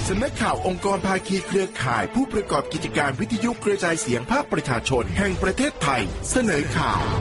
สำนักข่าวองค์กรภาคีเครือข่ายผู้ประกอบกิจการวิทยุกระจายเสียงภาคประชาชนแห่งประเทศไทยเสนอข่าว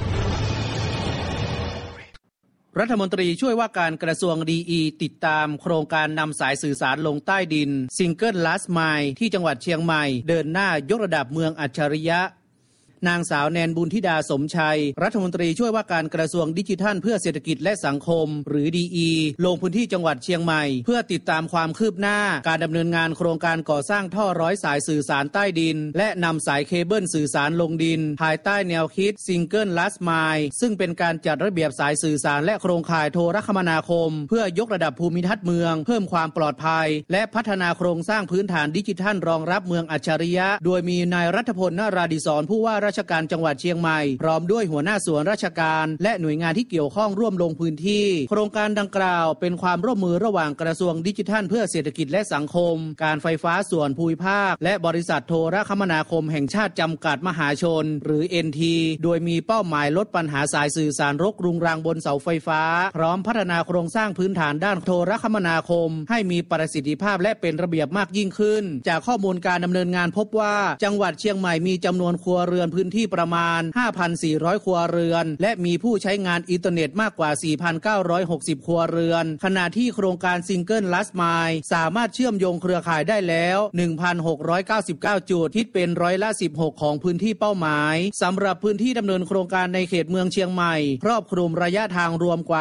รัฐมนตรีช่วยว่าการกระทรวงดีติดตามโครงการนำสายสื่อสารลงใต้ดิน Single Last Mile ที่จังหวัดเชียงใหม่เดินหน้ายกระดับเมืองอัจฉริยะนางสาวแนนบุญธิดาสมชัยรัฐมนตรีช่วยว่าการกระทรวงดิจิทัลเพื่อเศรษฐกิจและสังคมหรือดีลงพื้นที่จังหวัดเชียงใหม่เพื่อติดตามความคืบหน้าการดำเนินงานโครงการก่อสร้างท่อร้อยสายสื่อสารใต้ดินและนำสายเคเบิลสื่อสารลงดินภายใต้แนวคิด Single Last Mile ซึ่งเป็นการจัดระเบียบสายสื่อสารและโครงข่ายโทรคมนาคมเพื่อยกระดับภูมิทัศน์เมืองเพิ่มความปลอดภัยและพัฒนาโครงสร้างพื้นฐานดิจิทัลรองรับเมืองอัจฉริยะโดยมีนายรัฐพล นราดิศรผู้ว่าราชการจังหวัดเชียงใหม่พร้อมด้วยหัวหน้าส่วนราชการและหน่วยงานที่เกี่ยวข้องร่วมลงพื้นที่โครงการดังกล่าวเป็นความร่วมมือระหว่างกระทรวงดิจิทัลเพื่อเศรษฐกิจและสังคมการไฟฟ้าส่วนภูมิภาคและบริษัทโทรคมนาคมแห่งชาติจำกัดมหาชนหรือ NT โดยมีเป้าหมายลดปัญหาสายสื่อสารรกรุงรังบนเสาไฟฟ้าพร้อมพัฒนาโครงสร้างพื้นฐานด้านโทรคมนาคมให้มีประสิทธิภาพและเป็นระเบียบมากยิ่งขึ้นจากข้อมูลการดำเนินงานพบว่าจังหวัดเชียงใหม่มีจำนวนครัวเรือนพื้นที่ประมาณ 5,400 ครัวเรือนและมีผู้ใช้งานอินเทอร์เน็ตมากกว่า 4,960 ครัวเรือนขณะที่โครงการ Single Last Mile สามารถเชื่อมโยงเครือข่ายได้แล้ว 1,699 จุดคิดเป็น16%ของพื้นที่เป้าหมายสำหรับพื้นที่ดำเนินโครงการในเขตเมืองเชียงใหม่ครอบคลุมระยะทางรวมกว่า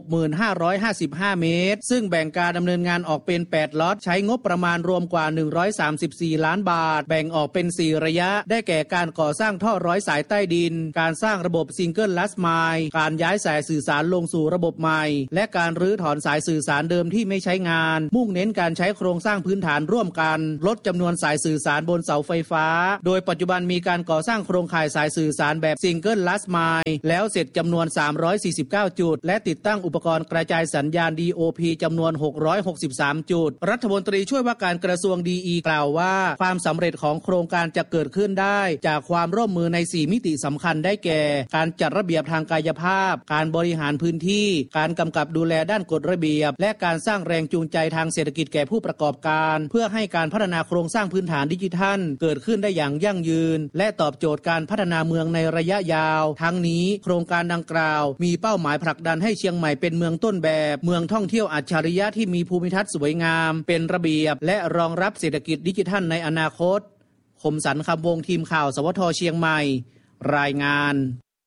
6,555 เมตรซึ่งแบ่งการดำเนินงานออกเป็น8ล็อตใช้งบประมาณรวมกว่า134ล้านบาทแบ่งออกเป็น4ระยะได้แก่การก่อสร้างท่อร้อยสายใต้ดินการสร้างระบบ Single Last Mile การย้ายสายสื่อสารลงสู่ระบบใหม่และการรื้อถอนสายสื่อสารเดิมที่ไม่ใช้งานมุ่งเน้นการใช้โครงสร้างพื้นฐานร่วมกันลดจำนวนสายสื่อสารบนเสาไฟฟ้าโดยปัจจุบันมีการก่อสร้างโครงข่ายสายสื่อสารแบบ Single Last Mile แล้วเสร็จจำนวน349จุดและติดตั้งอุปกรณ์กระจายสัญญาณ DOP จำนวน663จุดรัฐมนตรีช่วยว่าการกระทรวงดีกล่าวว่าความสำเร็จของโครงการจะเกิดขึ้นได้จากความร่วมมือใน4มิติสำคัญได้แก่การจัดระเบียบทางกายภาพการบริหารพื้นที่การกำกับดูแลด้านกฎระเบียบและการสร้างแรงจูงใจทางเศรษฐกิจแก่ผู้ประกอบการเพื่อให้การพัฒนาโครงสร้างพื้นฐานดิจิทัลเกิดขึ้นได้อย่างยั่งยืนและตอบโจทย์การพัฒนาเมืองในระยะยาวทั้งนี้โครงการดังกล่าวมีเป้าหมายผลักดันให้เชียงใหม่เป็นเมืองต้นแบบเมืองท่องเที่ยวอัจฉริยะที่มีภูมิทัศน์สวยงามเป็นระเบียบและรองรับเศรษฐกิจดิจิทัลในอนาคตคมสันต์คำวงทีมข่าวสวทเชียงใหม่รายงาน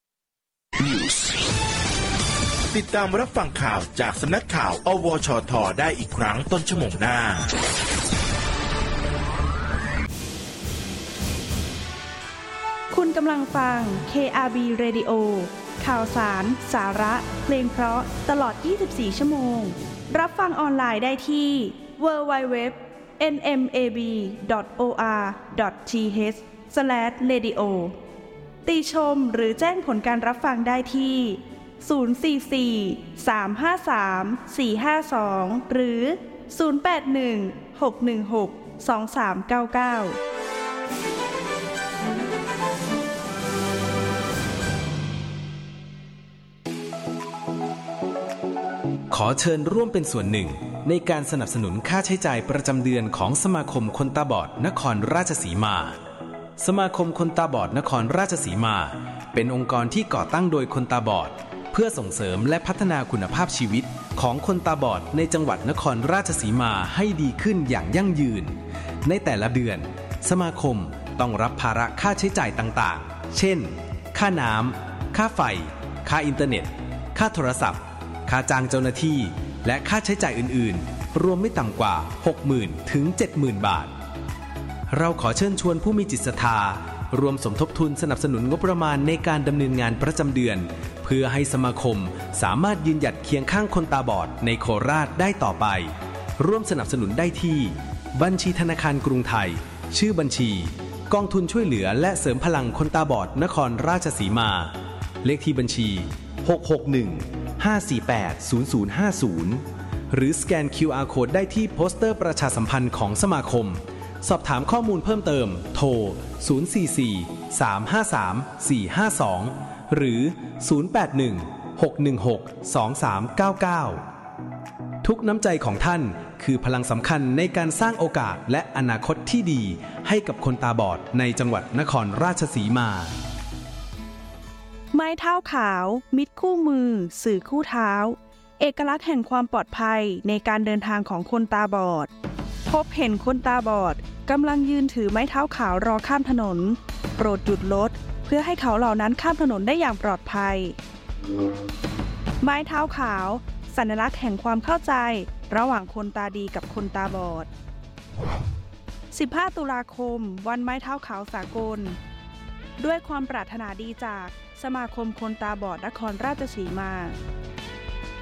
ติดตามรับฟังข่าวจากสำนักข่าวอวชทได้อีกครั้งต้นชั่วโมงหน้าคุณกำลังฟัง KRB Radio ข่าวสารสาระเพลงเพราะตลอด24ชั่วโมงรับฟังออนไลน์ได้ที่ www.nmab.or.th/radio ติชมหรือแจ้งผลการรับฟังได้ที่044-353-452หรือ081-616-2399 ขอเชิญร่วมเป็นส่วนหนึ่งในการสนับสนุนค่าใช้จ่ายประจำเดือนของสมาคมคนตาบอดนครราชสีมาสมาคมคนตาบอดนครราชสีมาเป็นองค์กรที่ก่อตั้งโดยคนตาบอดเพื่อส่งเสริมและพัฒนาคุณภาพชีวิตของคนตาบอดในจังหวัดนครราชสีมาให้ดีขึ้นอย่างยั่งยืนในแต่ละเดือนสมาคมต้องรับภาระค่าใช้จ่ายต่างๆเช่นค่าน้ำค่าไฟค่าอินเทอร์เน็ตค่าโทรศัพท์ค่าจ้างเจ้าหน้าที่และค่าใช้จ่ายอื่นๆรวมไม่ต่ำกว่า 60,000 ถึง 70,000 บาทเราขอเชิญชวนผู้มีจิตศรัทธารวมสมทบทุนสนับสนุนงบประมาณในการดำเนินงานประจำเดือนเพื่อให้สมาคมสามารถยืนหยัดเคียงข้างคนตาบอดในโคราชได้ต่อไปร่วมสนับสนุนได้ที่บัญชีธนาคารกรุงไทยชื่อบัญชีกองทุนช่วยเหลือและเสริมพลังคนตาบอดนครราชสีมาเลขที่บัญชี661-548-0050หรือสแกน QR Code ได้ที่โปสเตอร์ประชาสัมพันธ์ของสมาคมสอบถามข้อมูลเพิ่มเติมโทร044-353-452หรือ081-616-2399ทุกน้ำใจของท่านคือพลังสำคัญในการสร้างโอกาสและอนาคตที่ดีให้กับคนตาบอดในจังหวัดนครราชสีมาไม้เท้าขาวมิตรคู่มือสื่อคู่เท้าเอกลักษณ์แห่งความปลอดภัยในการเดินทางของคนตาบอดพบเห็นคนตาบอดกำลังยืนถือไม้เท้าขาวรอข้ามถนนโปรดหยุดรถเพื่อให้เขาเหล่านั้นข้ามถนนได้อย่างปลอดภัยไม้เท้าขาวสัญลักษณ์แห่งความเข้าใจระหว่างคนตาดีกับคนตาบอด15 ตุลาคมวันไม้เท้าขาวสากลด้วยความปรารถนาดีจากสมาคมคนตาบอดนครราชสีมา